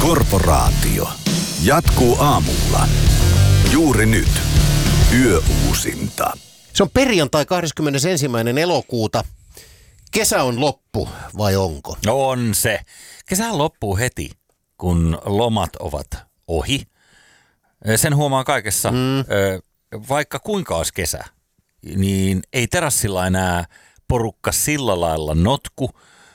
Korporaatio jatkuu aamulla. Juuri nyt. Yöuusinta. Se on perjantai 21. elokuuta. Kesä on loppu, vai onko? On se. Kesä loppuu heti, kun lomat ovat ohi. Sen huomaa kaikessa. Vaikka kuinka olisi kesä, niin ei terassilla enää porukka sillä lailla notku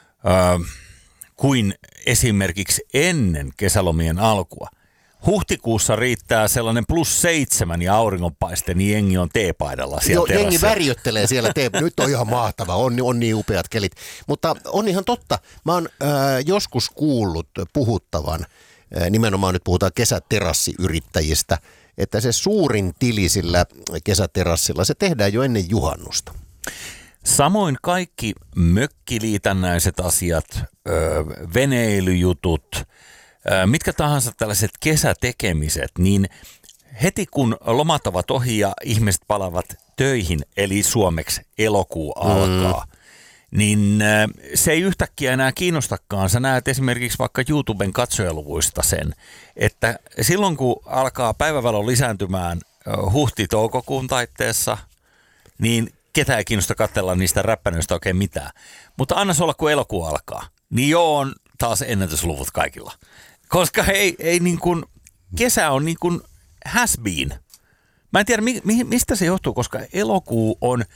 kuin esimerkiksi ennen kesälomien alkua. Huhtikuussa riittää sellainen +7 ja auringonpaiste, niin jengi on teepaidalla siellä terassilla. Jengi värjöttelee siellä nyt on ihan mahtava, on niin upeat kelit. Mutta on ihan totta, mä oon joskus kuullut puhuttavan, nimenomaan nyt puhutaan kesäterassiyrittäjistä, että se suurin tili sillä kesäterassilla, se tehdään jo ennen juhannusta. Samoin kaikki mökkiliitännäiset asiat, veneilyjutut, mitkä tahansa tällaiset kesätekemiset, niin heti kun lomat ovat ohi ja ihmiset palaavat töihin, eli suomeksi elokuu alkaa, niin se ei yhtäkkiä enää kiinnostakaan. Sä näet esimerkiksi vaikka YouTuben katsojaluvuista sen, että silloin kun alkaa päivävalo lisääntymään huhti-toukokuun taitteessa, niin ketään ei kiinnosta katsella niistä räppänöistä oikein mitään. Mutta anna se olla, kun elokuu alkaa, niin joo, on taas ennätysluvut kaikilla. Koska ei niin kuin, kesä on niin kuin has been. Mä en tiedä, mistä se johtuu, koska elokuu on,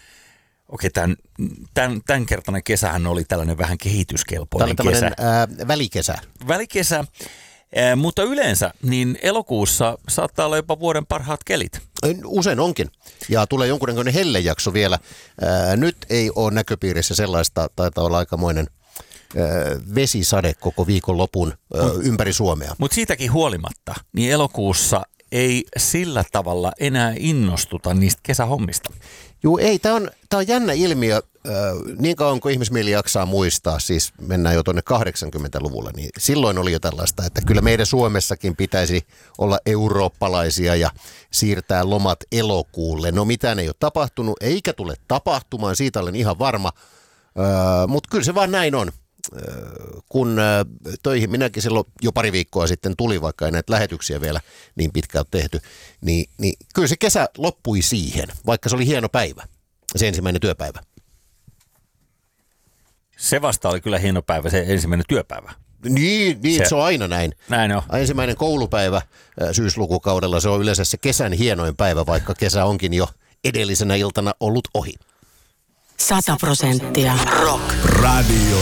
tämänkertainen kesähän oli tällainen vähän kehityskelpoinen kesä. Välikesä, mutta yleensä niin elokuussa saattaa olla jopa vuoden parhaat kelit. Usein onkin. Ja tulee jonkunnäköinen hellejakso vielä. Nyt ei ole näköpiirissä sellaista, taitaa olla aikamoinen vesisade koko viikonlopun ympäri Suomea. Mutta siitäkin huolimatta, niin elokuussa ei sillä tavalla enää innostuta niistä kesähommista. Joo, ei. Tämä on jännä ilmiö. Niin kauan kuin ihmismieli jaksaa muistaa, siis mennään jo tuonne 80-luvulla, niin silloin oli jo tällaista, että kyllä meidän Suomessakin pitäisi olla eurooppalaisia ja siirtää lomat elokuulle. No mitään ei ole tapahtunut, eikä tule tapahtumaan, siitä olen ihan varma, mutta kyllä se vaan näin on. Kun töihin minäkin silloin jo pari viikkoa sitten tuli, vaikka ei näitä lähetyksiä vielä niin pitkään tehty, niin kyllä se kesä loppui siihen, vaikka se oli hieno päivä, se ensimmäinen työpäivä. Se vasta oli kyllä hieno päivä, se ensimmäinen työpäivä. Niin se on aina näin. Näin on. Ensimmäinen koulupäivä syyslukukaudella, se on yleensä se kesän hienoin päivä, vaikka kesä onkin jo edellisenä iltana ollut ohi. 100% rock. Radio